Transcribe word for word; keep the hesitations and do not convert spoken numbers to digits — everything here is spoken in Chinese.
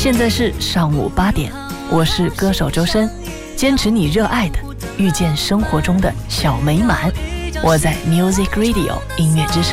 现在是上午八点，我是歌手周深，坚持你热爱的，遇见生活中的小美满。我在 Music Radio 音乐之声。